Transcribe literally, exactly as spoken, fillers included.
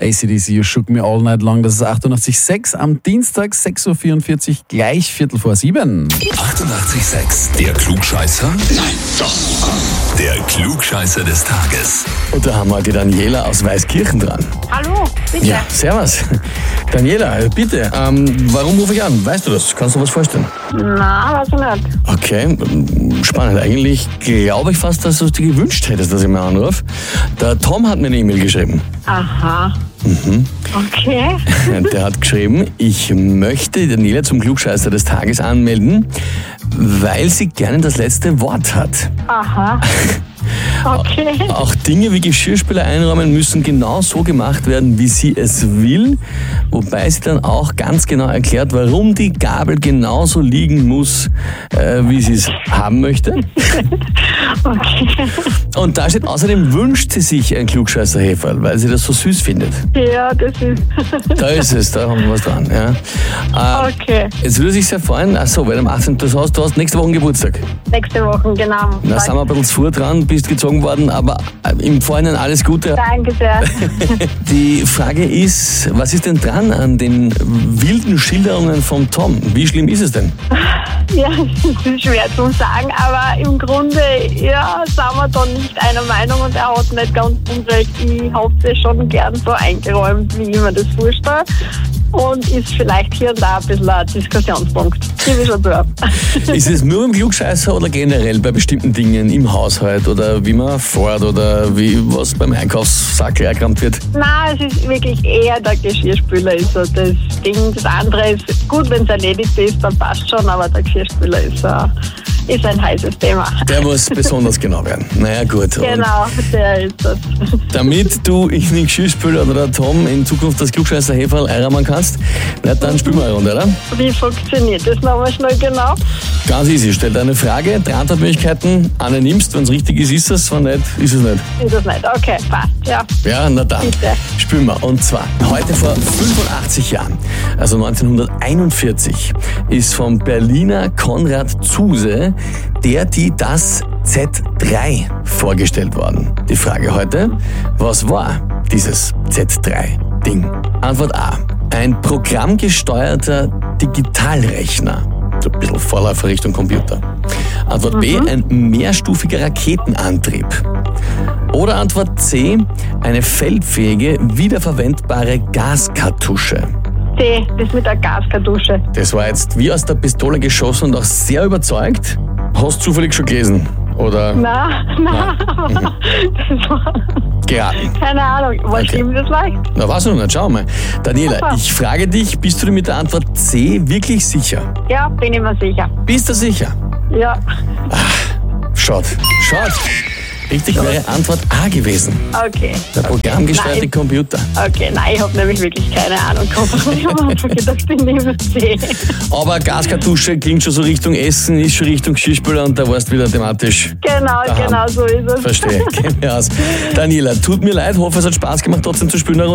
A C D C, You Shook Me All Night Long. Das ist achtundachtzig Komma sechs am Dienstag, sechs Uhr vierundvierzig, gleich Viertel vor sieben. achtundachtzig Komma sechs, der Klugscheißer? Nein, doch. Der Klugscheißer des Tages. Und da haben wir die Daniela aus Weißkirchen dran. Hallo, bitte. Ja, servus. Daniela, bitte, ähm, warum rufe ich an? Weißt du das? Kannst du was vorstellen? Na, weiß ich nicht. Okay, spannend. Eigentlich glaube ich fast, dass du es dir gewünscht hättest, dass ich mal anrufe. Der Tom hat mir eine E-Mail geschrieben. Aha. Mhm. Okay. Der hat geschrieben, ich möchte Daniela zum Klugscheißer des Tages anmelden, weil sie gerne das letzte Wort hat. Aha. Okay. Auch Dinge wie Geschirrspüler einräumen müssen genau so gemacht werden, wie sie es will, wobei sie dann auch ganz genau erklärt, warum die Gabel genauso liegen muss, äh, wie sie es haben möchte. Okay. Und da steht außerdem, wünscht sie sich ein Klugscheißer-Heferl, weil sie das so süß findet. Ja, das ist... Da ist es, da haben wir was dran. Ja. Äh, Okay. Jetzt würde sich sehr freuen, achso, weil am achtzehnten Du hast, du hast nächste Woche Geburtstag. Nächste Woche, genau. Da sind wir ein bisschen zu früh dran, bist gezogen worden, aber im Vorhinein alles Gute. Danke sehr. Die Frage ist, was ist denn dran an den wilden Schilderungen von Tom? Wie schlimm ist es denn? Ja, das ist schwer zu sagen, aber im Grunde, ja, sind wir da nicht einer Meinung und er hat nicht ganz unrecht. Ich habe es schon gern so eingeräumt, wie ich mir das vorstelle. Und ist vielleicht hier und da ein bisschen ein Diskussionspunkt. Gebe ich schon zu. Ist es nur im Klugscheißer oder generell bei bestimmten Dingen im Haushalt oder wie man fährt oder wie was beim Einkaufssack hergekramt wird? Nein, es ist wirklich eher der Geschirrspüler ist so das Ding. Das andere ist gut, wenn es erledigt ist, dann passt schon, aber der Geschirrspüler ist, uh, ist ein heißes Thema. Der muss besonders genau werden. Naja, gut. Und Genau, der ist das. damit du in den Geschirrspüler oder der Tom in Zukunft das Klugscheißer-Heferl einrahmen kannst, na, dann spielen wir eine Runde, oder? Wie funktioniert das nochmal schnell genau? Ganz easy. Stell dir eine Frage, drei Antwortmöglichkeiten, eine nimmst, wenn es richtig ist, ist es, wenn nicht, ist es nicht. Ist das nicht? Okay, passt, ja. Ja, na dann, Bitte. spielen wir. Und zwar, heute vor fünfundachtzig Jahren, also neunzehnhunderteinundvierzig, ist vom Berliner Konrad Zuse der, die das Z drei vorgestellt worden. Die Frage heute, was war dieses Z drei Ding? Antwort A, ein programmgesteuerter Digitalrechner. So ein bisschen Vorläufer Richtung Computer. Antwort B, ein mehrstufiger Raketenantrieb. Oder Antwort C, eine feldfähige, wiederverwendbare Gaskartusche. C, das mit der Gaskartusche. Das war jetzt wie aus der Pistole geschossen und auch sehr überzeugt. Hast du zufällig schon gelesen? Oder Nein, nein, das war... geraten? Keine Ahnung, was Okay. stimmt das leicht? Na, weiß ich noch nicht, schau mal. Daniela, Super. ich frage dich, bist du dir mit der Antwort C wirklich sicher? Ja, bin ich mir sicher. Bist du sicher? Ja. Schaut, schaut. Richtig wäre Antwort A gewesen. Okay. Der programmgesteuerte Nein. Computer. Okay, nein, ich habe nämlich wirklich keine Ahnung gehabt. Ich habe einfach gedacht, ich nehme C. Aber Gaskartusche klingt schon so Richtung Essen, ist schon Richtung Geschirrspüler und da warst du wieder thematisch. Genau, Daheim. genau so ist es. Verstehe, kenn mich aus. Daniela, tut mir leid, hoffe es hat Spaß gemacht, trotzdem zu spielen.